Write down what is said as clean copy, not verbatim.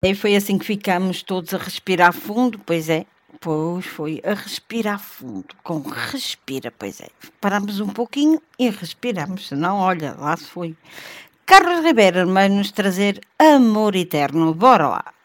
E foi assim que ficamos todos a respirar fundo, pois é. Pois foi, a respirar fundo, com respira, pois é. Paramos um pouquinho e respiramos, senão, olha, lá se foi. Carlos Ribeiro vai nos trazer Amor Eterno, bora lá.